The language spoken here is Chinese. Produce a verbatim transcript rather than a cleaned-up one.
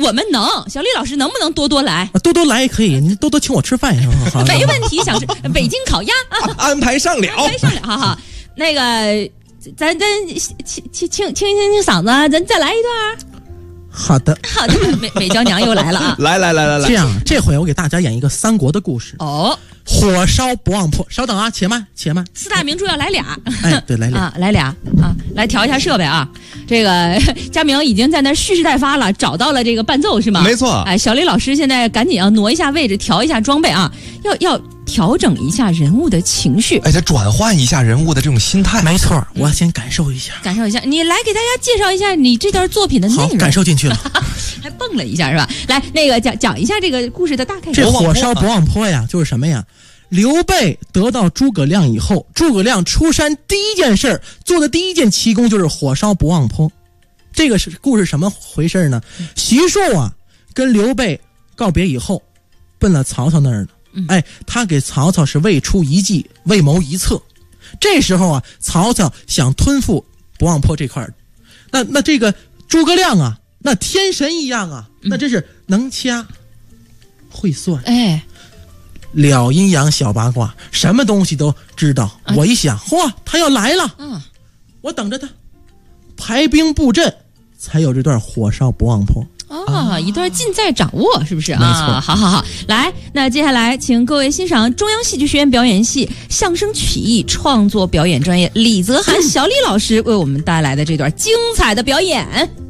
我们能，小李老师能不能多多来？ 啊、多多来也可以，你多多请我吃饭。好没问题，想吃北京烤鸭啊， 安排上了， 安排上了，哈哈。那个，咱咱清清清清清清嗓子，咱再来一段。 好的， 好的，美美娇娘又来了啊！ 来来来来来， 这样，这回我给大家演一个三国的故事。 哦， 火烧不忘坡。稍等啊，且慢且慢。 四大名著要来俩。 哎，对，来俩啊，来俩啊，来调一下设备啊。这个佳明已经在那蓄势待发了，找到了这个伴奏是吗？ 没错。 哎，小李老师现在赶紧要挪一下位置，调一下装备啊，要要调整一下人物的情绪， 哎，得转换一下人物的这种心态。 没错，我先感受一下， 感受一下。你来给大家介绍一下你这段作品的内容。 好，感受进去了， 还蹦了一下是吧？来，那个讲讲一下这个故事的大概。 这火烧不忘坡呀，就是什么呀？刘备得到诸葛亮以后，诸葛亮出山第一件事做的第一件奇功就是火烧不忘坡。这个是故事什么回事呢？徐庶啊，跟刘备告别以后，奔了曹操那儿了。哎，他给曹操是未出一计，未谋一策。这时候啊，曹操想吞复不忘坡这块儿，那那这个诸葛亮啊，那天神一样啊，那真是能掐会算， 哎。 了阴阳小八卦，什么东西都知道。啊、我一想，嚯，他要来了，嗯，我等着他，排兵布阵，才有这段火烧不忘坡。 哦，啊、一段尽在掌握，是不是啊？ 没错， 好好好，来，那接下来请各位欣赏中央戏剧学院表演系相声曲艺创作表演专业李泽涵小李老师为我们带来的这段精彩的表演。